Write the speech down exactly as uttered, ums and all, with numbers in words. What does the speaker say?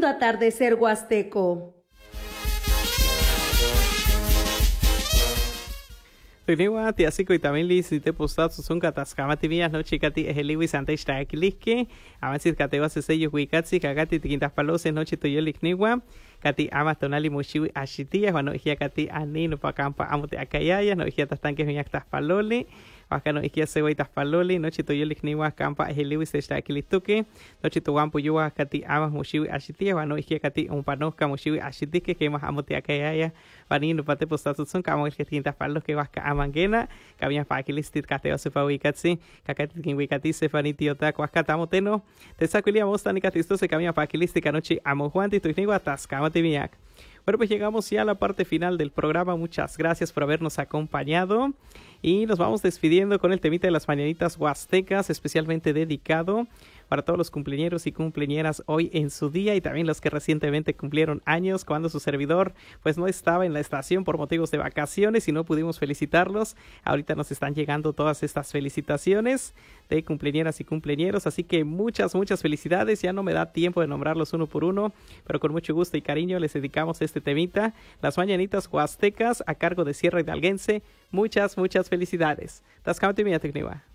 Lindo atardecer huasteco. Tuniwa ti asiko itamili si te postat susunka taskamati via no chikati eheliwi santa ishtaakiliski avansit katewa seseyo huikatsi kagati tikintas palose no chitoyolikniwa kati ama tonali mushiwi ashitia wano ihia kati anino pakampa amote akayaya no ihia tastanke hunyaktas paloli wakano ikia sewa itas paloli no chitoyolikniwa kampa eheliwi se ishtaakilituke no chitowampu yuwa kati ama mushiwi ashitia wano ihia kati umpanoka mushiwi ashitike kema amote akayaya vanino pate postat susunka amo que tikintas palos que waka amangena kabia pakilistit kateo sepa wikatsi kakati kin wikati sefani tiota kwakatamoteno tesakulia mostani katisto se kabia pakilisti kanochi amo juanti tuigniwa taskamate viak. Bueno, pues llegamos ya a la parte final del programa. Muchas gracias por habernos acompañado. Y nos vamos despidiendo con el temita de las mañanitas huastecas, especialmente dedicado para todos los cumpleañeros y cumpleañeras hoy en su día y también los que recientemente cumplieron años cuando su servidor pues no estaba en la estación por motivos de vacaciones y no pudimos felicitarlos. Ahorita nos están llegando todas estas felicitaciones de cumpleañeras y cumpleañeros, así que muchas, muchas felicidades. Ya no me da tiempo de nombrarlos uno por uno, pero con mucho gusto y cariño les dedicamos este temita, las mañanitas huastecas a cargo de Sierra Hidalguense. Muchas, muchas felicidades. Taskamati Miatekniwa.